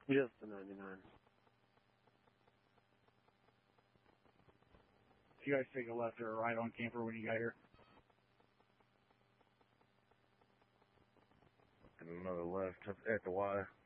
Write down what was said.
Just the 99. You guys take a left or a right on Camper when you got here? And another left at the Y.